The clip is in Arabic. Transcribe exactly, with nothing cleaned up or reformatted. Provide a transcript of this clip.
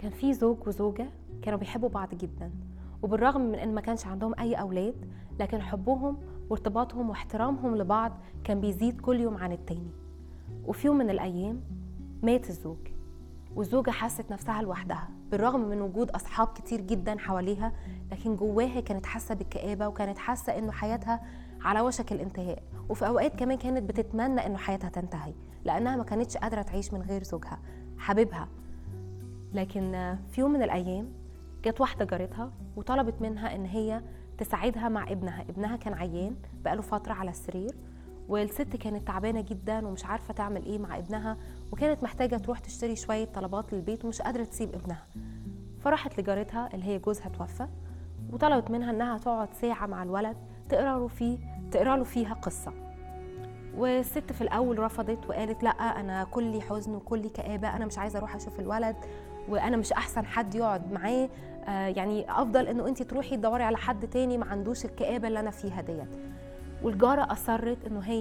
كان في زوج وزوجة كانوا بيحبوا بعض جدا، وبالرغم من ان ما كانش عندهم اي اولاد، لكن حبهم وارتباطهم واحترامهم لبعض كان بيزيد كل يوم عن التاني. وفي يوم من الايام مات الزوج، والزوجة حست نفسها لوحدها بالرغم من وجود اصحاب كتير جدا حواليها، لكن جواها كانت حاسة بالكآبة وكانت حاسة انه حياتها على وشك الانتهاء. وفي اوقات كمان كانت بتتمنى انه حياتها تنتهي لانها ما كانتش قادرة تعيش من غير زوجها حبيبها. لكن في يوم من الأيام جت واحدة جارتها وطلبت منها إن هي تساعدها مع ابنها. ابنها كان عيان بقاله فترة على السرير، والست كانت تعبانة جدا ومش عارفة تعمل إيه مع ابنها، وكانت محتاجة تروح تشتري شوية طلبات للبيت ومش قادرة تسيب ابنها. فراحت لجارتها اللي هي جوزها توفى، وطلبت منها إنها تقعد ساعة مع الولد تقرأ له فيه تقرأ له فيها قصة. والست في الأول رفضت وقالت لا، أنا كلي حزن وكلي كآبة، أنا مش عايزة أروح أشوف الولد، وأنا مش أحسن حد يقعد معاه، آه يعني أفضل إنه أنتي تروحي تدوري على حد تاني ما عندوش الكآبة اللي أنا فيها ديت. والجارة أصرت إنه هي